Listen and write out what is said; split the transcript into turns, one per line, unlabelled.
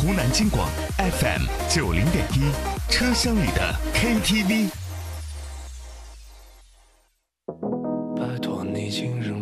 湖南经广 FM90.1，车厢里的 KTV。
拜托你请